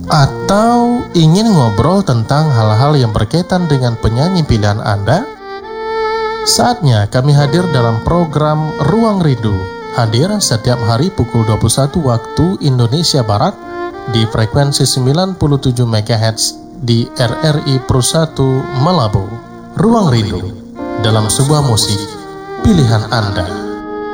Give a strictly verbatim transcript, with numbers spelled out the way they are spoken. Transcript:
Atau ingin ngobrol tentang hal-hal yang berkaitan dengan penyanyi pilihan Anda? Saatnya kami hadir dalam program Ruang Rindu. Hadir setiap hari pukul dua puluh satu waktu Indonesia Barat di frekuensi sembilan puluh tujuh megahertz di R R I Pro satu Malabo. Ruang Rindu dalam sebuah musik pilihan Anda.